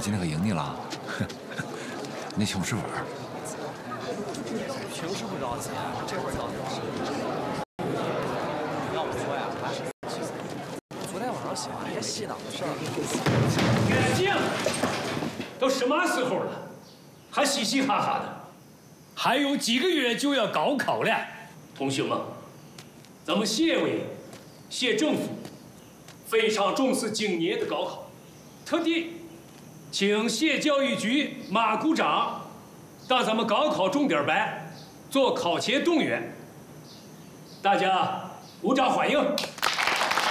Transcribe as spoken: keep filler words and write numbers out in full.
今天可赢你了，你请我吃饭。 平时不着急，这会儿着急。要我说呀，还是昨天晚上想别洗脑的事儿。 眼镜，都什么时候了，还嘻嘻哈哈的？还有几个月就要高考了，同学们，咱们县委、县政府非常重视今年的高考，特地请县教育局马股长到咱们高考重点班做考前动员，大家鼓掌欢迎。